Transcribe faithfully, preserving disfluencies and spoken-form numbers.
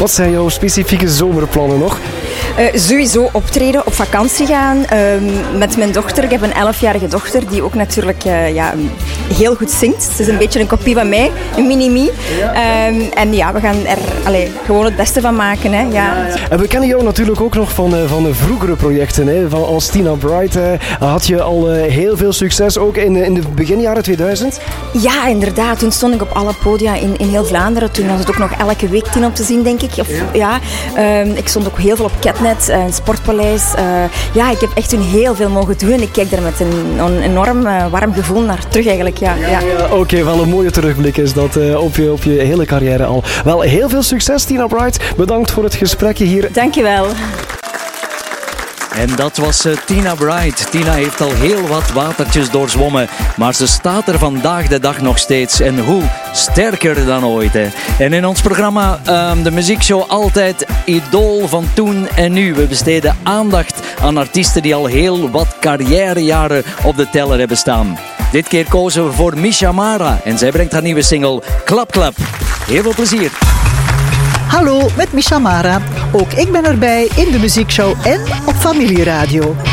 Wat zijn jouw specifieke zomerplannen nog? Uh, sowieso optreden, op vakantie gaan uh, met mijn dochter. Ik heb een elfjarige dochter die ook natuurlijk uh, ja, heel goed zingt. Ze is een beetje een kopie van mij, een mini-me. Uh, en ja, we gaan er allee, gewoon het beste van maken. Hè. Ja. En we kennen jou natuurlijk ook nog van, uh, van de vroegere projecten. Hè. Van, als Tina Bright uh, had je al uh, heel veel succes, ook in, in de beginjaren tweeduizend. Ja, inderdaad. Toen stond ik op alle podia in, in heel Vlaanderen. Toen was het ook nog elke week tien op te zien, denk ik. Of, ja. Ja. Uh, ik stond ook heel veel op Catnet, uh, een sportpaleis. Uh, ja, ik heb echt toen heel veel mogen doen. Ik kijk daar met een, een enorm uh, warm gevoel naar terug eigenlijk. Ja, ja. ja, ja Oké, okay, wel een mooie terugblik is dat uh, op, je, op je hele carrière al. Wel, heel veel succes, Tina Bright. Bedankt voor het gesprekje hier. Dankjewel. En dat was uh, Tina Bright. Tina heeft al heel wat watertjes doorzwommen, maar ze staat er vandaag de dag nog steeds. En hoe sterker dan ooit. Hè. En in ons programma, uh, de muziekshow, altijd idool van toen en nu. We besteden aandacht aan artiesten die al heel wat carrièrejaren op de teller hebben staan. Dit keer kozen we voor Misha Mara en zij brengt haar nieuwe single Klap Klap. Heel veel plezier. Hallo, met Misha Mara. Ook ik ben erbij in de muziekshow en op Familieradio.